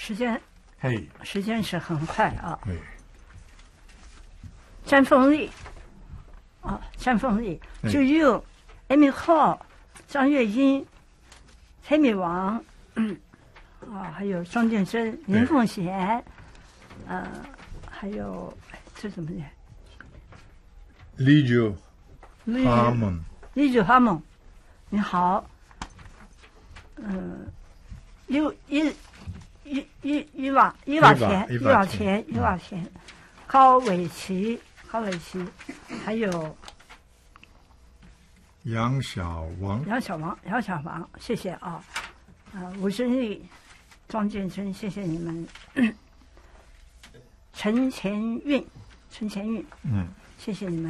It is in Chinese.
时间嘿， 是很快啊。 嘿， 詹凤丽，詹凤丽就用 Amy Hall、张月英、黑米王，还有庄建生、林凤贤，还有这怎么念？ 李九哈蒙， 李九哈蒙，你好，一瓦田，高伟奇，还有杨小王， 谢谢啊，吴真丽、庄建生，谢谢你们，陈前运，谢谢你们。